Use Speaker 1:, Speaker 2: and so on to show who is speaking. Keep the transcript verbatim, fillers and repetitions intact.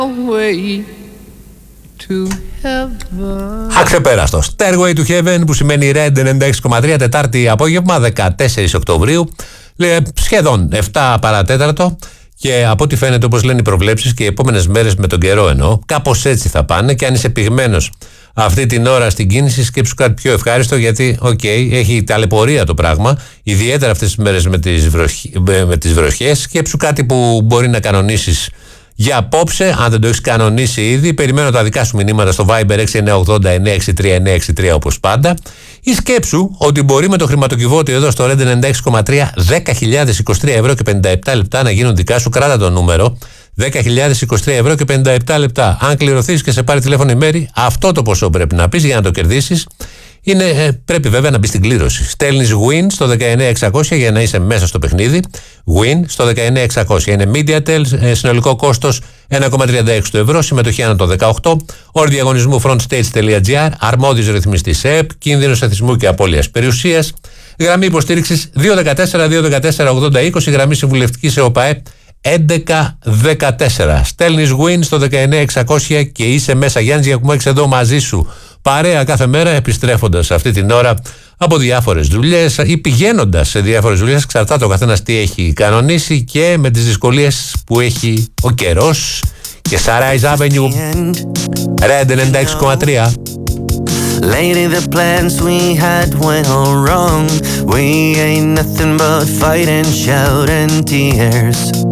Speaker 1: Αξεπέραστο. Stairway to Heaven, που σημαίνει Red ενενήντα έξι κόμμα τρία, Τετάρτη απόγευμα, δεκατέσσερις Οκτωβρίου, σχεδόν επτά παρατέταρτο. Και από ό,τι φαίνεται, όπως λένε οι προβλέψεις, και οι επόμενες μέρες με τον καιρό εννοώ, κάπως έτσι θα πάνε. Και αν είσαι πυγμένος αυτή την ώρα στην κίνηση, σκέψου κάτι πιο ευχάριστο, γιατί, οκ, okay, έχει ταλαιπωρία το πράγμα, ιδιαίτερα αυτές τις μέρες με τις, βροχ... με τις βροχές. Σκέψου κάτι που μπορεί να κανονίσεις για απόψε, αν δεν το έχεις κανονίσει ήδη. Περιμένω τα δικά σου μηνύματα στο Viber έξι εννιά ογδόντα εννιά έξι τρία εννιά έξι τρία όπως πάντα. Ή σκέψου ότι μπορεί με το χρηματοκιβώτιο εδώ στο Red ενενήντα έξι κόμμα τρία δέκα χιλιάδες είκοσι τρία ευρώ και πενήντα επτά λεπτά να γίνουν δικά σου. Κράτα το νούμερο. δέκα χιλιάδες είκοσι τρία ευρώ και πενήντα επτά λεπτά. Αν κληρωθείς και σε πάρει τηλέφωνο η Μέρη, αυτό το ποσό πρέπει να πεις για να το κερδίσεις. Είναι, ε, πρέπει βέβαια να μπει στην κλήρωση. Στέλνεις Win στο δεκαεννιά εξακόσια για να είσαι μέσα στο παιχνίδι. Win στο δεκαεννιά εξακόσια. Είναι Mediatel, ε, συνολικό κόστος ένα κόμμα τριάντα έξι ευρώ, συμμετοχή άνω το δεκαοκτώ. Όροι διαγωνισμού frontstage.gr, αρμόδιος ρυθμιστής ΕΕΠ, κίνδυνος εθισμού και απώλειας περιουσίας. Γραμμή υποστήριξης δύο ένα τέσσερα δύο ένα τέσσερα ογδόντα είκοσι, γραμμή συμβουλευτική ΕΟΠΑΕ έντεκα δεκατέσσερα. Στέλνεις Win στο δεκαεννιά εξακόσια και είσαι μέσα. Γιάννης Γιακουμάκης εδώ μαζί σου. Παρέα κάθε μέρα, επιστρέφοντας αυτή την ώρα από διάφορες δουλειές ή πηγαίνοντας σε διάφορες δουλειές. Εξαρτάται ο καθένας τι έχει κανονίσει και με τις δυσκολίες που έχει ο καιρός. Και Sunrise Avenue, Red ενενήντα έξι κόμμα τρία.
Speaker 2: Lady, the plans we had went all wrong. We ain't nothing but fight and shout and tears.